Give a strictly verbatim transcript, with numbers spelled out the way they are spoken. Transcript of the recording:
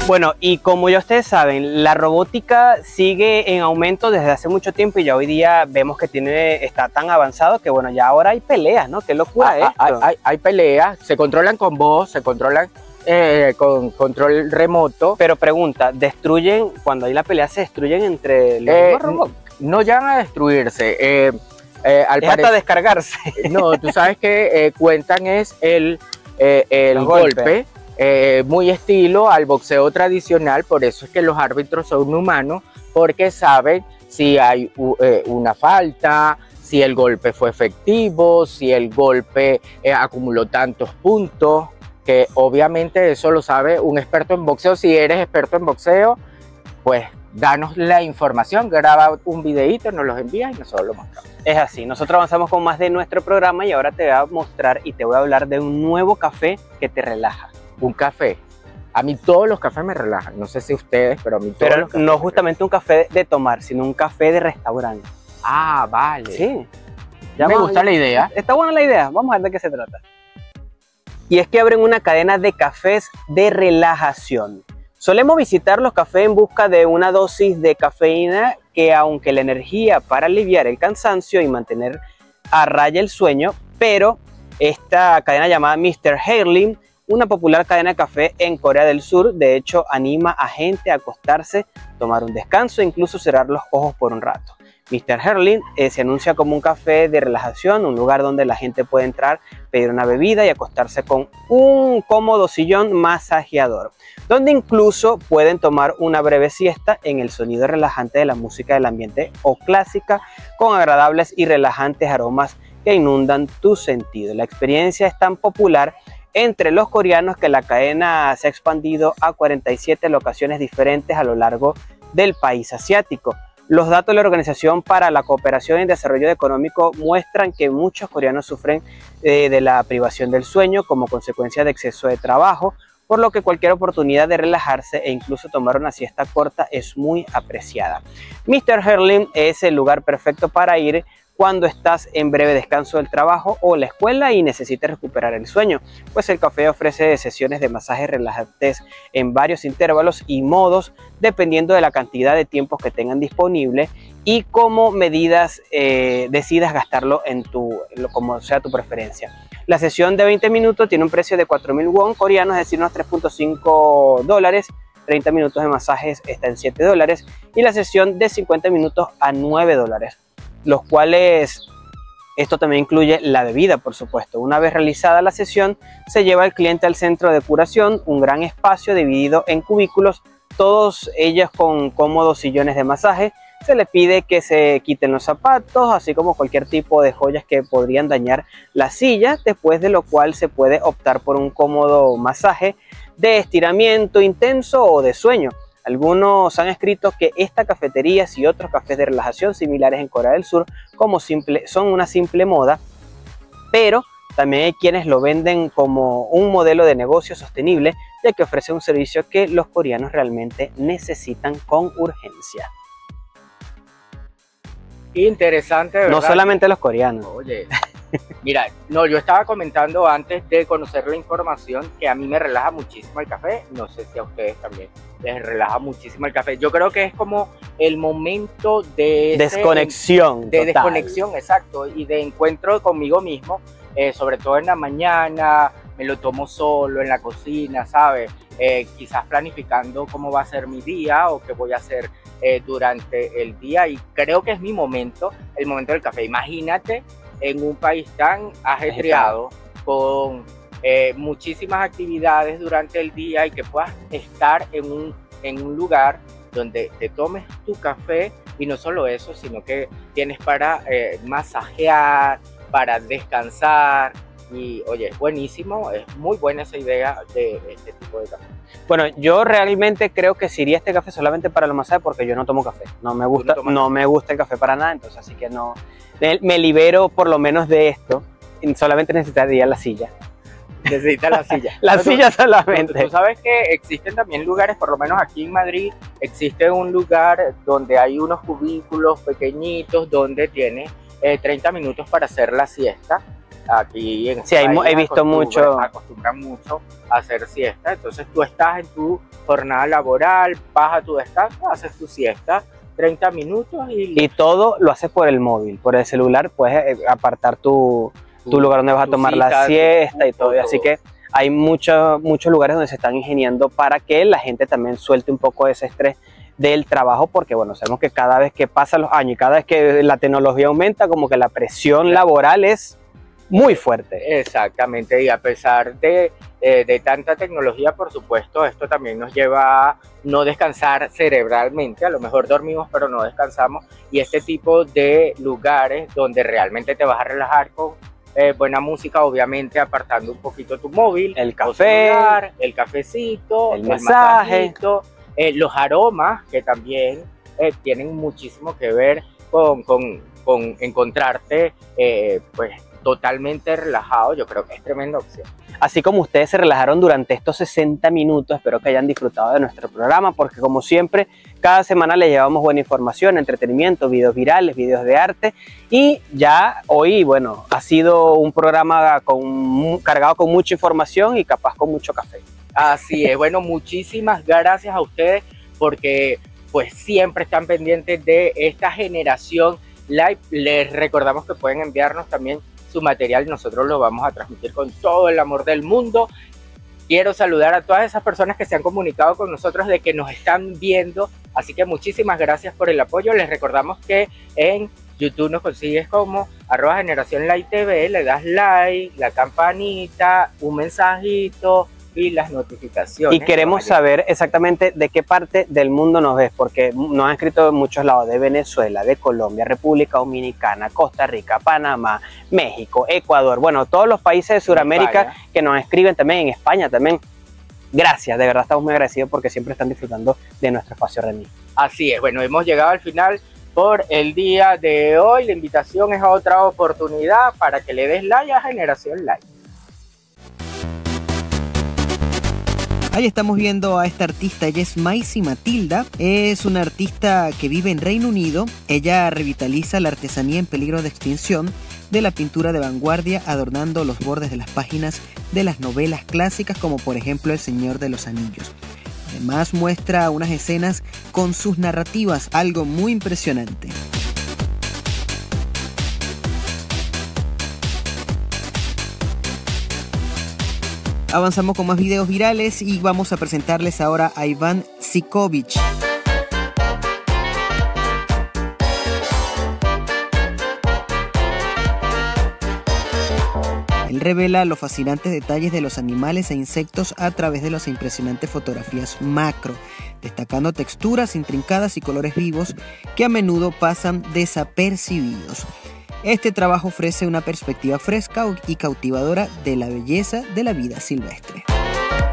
Bueno, y como ya ustedes saben, la robótica sigue en aumento desde hace mucho tiempo y ya hoy día vemos que tiene, está tan avanzado que bueno, ya ahora hay peleas, ¿no? Qué locura Ah, esto. Hay, hay, hay peleas, se controlan con voz, se controlan eh, con control remoto. Pero pregunta, ¿destruyen, cuando hay la pelea, se destruyen entre los Eh, mismos robots? No llegan a destruirse. Eh, eh, al Es hasta parecer, descargarse. no, tú sabes que eh, cuentan es el, eh, el Los golpe, golpes. eh, muy estilo al boxeo tradicional, por eso es que los árbitros son humanos, porque saben si hay uh, eh, una falta, si el golpe fue efectivo, si el golpe eh, acumuló tantos puntos, que obviamente eso lo sabe un experto en boxeo. Si eres experto en boxeo, pues danos la información, graba un videíto, nos los envías y nosotros lo mostramos. Es así, nosotros avanzamos con más de nuestro programa y ahora te voy a mostrar y te voy a hablar de un nuevo café que te relaja. Un café. A mí todos los cafés me relajan, no sé si ustedes, pero a mí todos Pero los cafés no me justamente un café de tomar, sino un café de restaurante. relajan. Ah, vale. Sí. Ya me gusta la idea. Está buena la idea, vamos a ver de qué se trata. Y es que abren una cadena de cafés de relajación. Solemos visitar los cafés en busca de una dosis de cafeína que, aunque la energía para aliviar el cansancio y mantener a raya el sueño, pero esta cadena llamada mister Hale, una popular cadena de café en Corea del Sur, de hecho anima a gente a acostarse, tomar un descanso e incluso cerrar los ojos por un rato. mister Hale eh, se anuncia como un café de relajación, un lugar donde la gente puede entrar, pedir una bebida y acostarse con un cómodo sillón masajeador, donde incluso pueden tomar una breve siesta en el sonido relajante de la música del ambiente o clásica, con agradables y relajantes aromas que inundan tu sentido. La experiencia es tan popular entre los coreanos que la cadena se ha expandido a cuarenta y siete locaciones diferentes a lo largo del país asiático. Los datos de la Organización para la Cooperación y Desarrollo Económico muestran que muchos coreanos sufren eh, de la privación del sueño como consecuencia de exceso de trabajo, por lo que cualquier oportunidad de relajarse e incluso tomar una siesta corta es muy apreciada. mister Hale es el lugar perfecto para ir cuando estás en breve descanso del trabajo o la escuela y necesitas recuperar el sueño, pues el café ofrece sesiones de masajes relajantes en varios intervalos y modos, dependiendo de la cantidad de tiempos que tengan disponible y cómo medidas eh, decidas gastarlo en tu, como sea tu preferencia. La sesión de veinte minutos tiene un precio de cuatro mil won coreanos, es decir, unos tres punto cinco dólares. treinta minutos de masajes está en siete dólares y la sesión de cincuenta minutos a nueve dólares. Los cuales, esto también incluye la bebida, por supuesto. Una vez realizada la sesión, se lleva al cliente al centro de curación, un gran espacio dividido en cubículos, todos ellos con cómodos sillones de masaje. Se le pide que se quiten los zapatos, así como cualquier tipo de joyas que podrían dañar la silla, después de lo cual se puede optar por un cómodo masaje de estiramiento intenso o de sueño. Algunos han escrito que esta cafetería y otros cafés de relajación similares en Corea del Sur como simple, son una simple moda, pero también hay quienes lo venden como un modelo de negocio sostenible, ya que ofrece un servicio que los coreanos realmente necesitan con urgencia. Interesante, ¿verdad? No solamente los coreanos. Oye, mira, no, yo estaba comentando antes de conocer la información que a mí me relaja muchísimo el café. No sé si a ustedes también les relaja muchísimo el café. Yo creo que es como el momento de desconexión. Ese, de total. desconexión, exacto, y de encuentro conmigo mismo, eh, sobre todo en la mañana. Me lo tomo solo en la cocina, ¿sabes? Eh, quizás planificando cómo va a ser mi día o qué voy a hacer eh, durante el día, y creo que es mi momento, el momento del café. Imagínate en un país tan ajetreado, con eh, muchísimas actividades durante el día, y que puedas estar en un, en un lugar donde te tomes tu café, y no solo eso, sino que tienes para eh, masajear, para descansar. Y oye, es buenísimo, es muy buena esa idea de este tipo de café. Bueno, yo realmente creo que si iría este café solamente para los masajes, porque yo no tomo café. No me gusta, no, no me gusta el café para nada, entonces así que no. Me, me libero por lo menos de esto. Solamente necesitaría la silla. Necesita la silla. La Pero silla tú, solamente. Tú, tú sabes que existen también lugares, por lo menos aquí en Madrid, existe un lugar donde hay unos cubículos pequeñitos donde tienes eh, treinta minutos para hacer la siesta. aquí en Sí, este he país visto acostumbran- mucho. acostumbran mucho a hacer siesta. Entonces tú estás en tu jornada laboral, vas a tu descanso, haces tu siesta, treinta minutos y, Y todo lo haces por el móvil, por el celular, puedes eh, apartar tu, tu lugar donde vas a tu tomar la cita, tu siesta y todo. cupo, Así que hay muchos muchos lugares donde se están ingeniando para que la gente también suelte un poco ese estrés del trabajo, porque bueno, sabemos que cada vez que pasan los años y cada vez que la tecnología aumenta, como que la presión Claro. laboral es muy fuerte. Exactamente, y a pesar de, eh, de tanta tecnología, por supuesto, esto también nos lleva a no descansar cerebralmente. A lo mejor dormimos, pero no descansamos. Y este tipo de lugares donde realmente te vas a relajar con eh, buena música, obviamente apartando un poquito tu móvil, El o café, celular, el cafecito, el el masaje. masajito, eh, los aromas, que también eh, tienen muchísimo que ver con, con, con encontrarte eh, pues totalmente relajado. Yo creo que es tremenda opción. Así como ustedes se relajaron durante estos sesenta minutos, espero que hayan disfrutado de nuestro programa, porque como siempre, cada semana les llevamos buena información, entretenimiento, videos virales, videos de arte, y ya hoy, bueno, ha sido un programa con, cargado con mucha información y capaz con mucho café. Así es, bueno, muchísimas gracias a ustedes porque pues siempre están pendientes de esta generación live. Les recordamos que pueden enviarnos también su material y nosotros lo vamos a transmitir con todo el amor del mundo. Quiero saludar a todas esas personas que se han comunicado con nosotros de que nos están viendo, así que muchísimas gracias por el apoyo. Les recordamos que en YouTube nos consigues como arroba generación live T V, le das like, la campanita, un mensajito y las notificaciones. Y queremos saber exactamente de qué parte del mundo nos ves, porque nos han escrito de muchos lados, de Venezuela, de Colombia, República Dominicana, Costa Rica, Panamá, México, Ecuador, bueno, todos los países de Sudamérica España, que nos escriben, también en España también. Gracias, de verdad estamos muy agradecidos porque siempre están disfrutando de nuestro espacio Remix. Así es, bueno, hemos llegado al final por el día de hoy. La invitación es a otra oportunidad para que le des like a Generación Live. Ahí estamos viendo a esta artista, ella es Maisie Matilda, es una artista que vive en Reino Unido. Ella revitaliza la artesanía en peligro de extinción de la pintura de vanguardia, adornando los bordes de las páginas de las novelas clásicas como por ejemplo El Señor de los Anillos. Además muestra unas escenas con sus narrativas, algo muy impresionante. Avanzamos con más videos virales y vamos a presentarles ahora a Iván Sikovic. Él revela los fascinantes detalles de los animales e insectos a través de las impresionantes fotografías macro, destacando texturas intrincadas y colores vivos que a menudo pasan desapercibidos. Este trabajo ofrece una perspectiva fresca y cautivadora de la belleza de la vida silvestre.